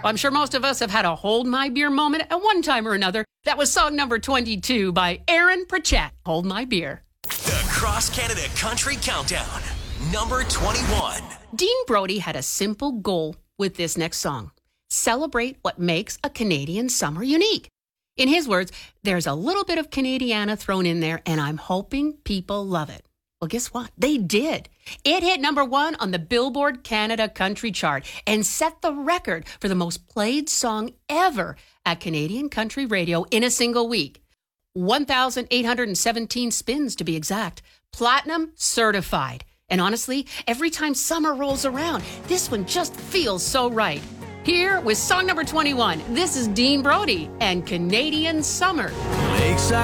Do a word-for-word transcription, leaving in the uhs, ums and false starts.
I'm sure most of us have had a hold my beer moment at one time or another. That was song number twenty-two by Aaron Pritchett, Hold My Beer. The Cross Canada Country Countdown, number twenty-one. Dean Brody had a simple goal with this next song. Celebrate what makes a Canadian summer unique. In his words, there's a little bit of Canadiana thrown in there, and I'm hoping people love it. Well, guess what? They did. It hit number one on the Billboard Canada Country Chart and set the record for the most played song ever at Canadian country radio in a single week. one thousand eight hundred seventeen spins to be exact. Platinum certified. And honestly, every time summer rolls around, this one just feels so right. Here with song number twenty-one, this is Dean Brody and Canadian Summer. Lakeside.